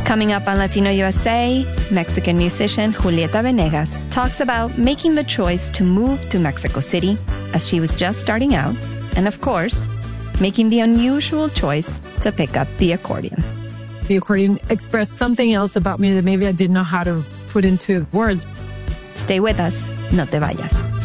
Coming up on Latino USA, Mexican musician Julieta Venegas talks about making the choice to move to Mexico City as she was just starting out, and of course, making the unusual choice to pick up the accordion. The accordion expressed something else about me that maybe I didn't know how to put into words. Stay with us, no te vayas.